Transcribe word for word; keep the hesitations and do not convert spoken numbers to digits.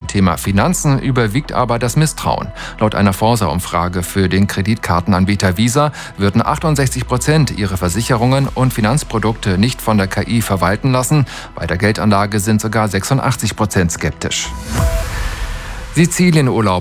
Thema Finanzen überwiegt aber das Misstrauen. Laut einer Forsa-Umfrage für den Kreditkartenanbieter Visa würden achtundsechzig Prozent ihre Versicherungen und Finanzprodukte nicht von der K I verwalten lassen. Bei der Geldanlage sind sogar sechsundachtzig Prozent skeptisch. Sie ziehen in Urlaub